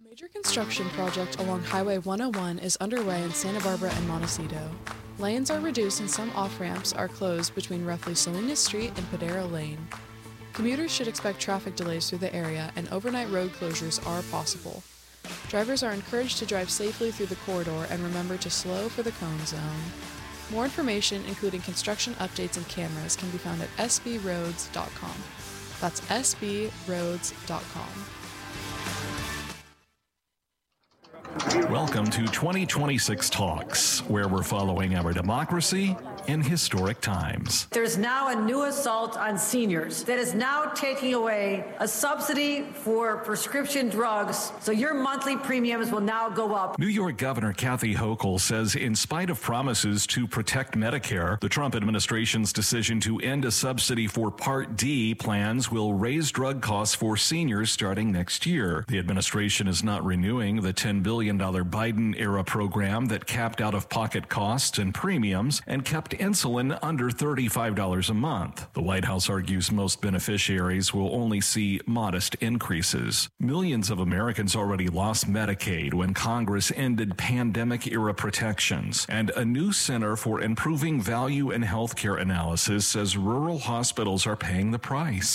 Major construction project along Highway 101 is underway in Santa Barbara and Montecito. Lanes are reduced and some off-ramps are closed between roughly Salinas Street and Padero Lane. Commuters should expect traffic delays through the area and overnight road closures are possible. Drivers are encouraged to drive safely through the corridor and remember to slow for the cone zone. More information, including construction updates and cameras, can be found at sbroads.com. That's sbroads.com. Welcome to 2026 Talks, where we're following our democracy in historic times. There's now a new assault on seniors that is now taking away a subsidy for prescription drugs, so your monthly premiums will now go up. New York Governor Kathy Hochul says in spite of promises to protect Medicare, the Trump administration's decision to end a subsidy for Part D plans will raise drug costs for seniors starting next year. The administration is not renewing the $10 billion Biden-era program that capped out-of-pocket costs and premiums and kept insulin under $35 a month. The White House argues most beneficiaries will only see modest increases. Millions of Americans already lost Medicaid when Congress ended pandemic-era protections, and a new Center for Improving Value in Healthcare Analysis says rural hospitals are paying the price.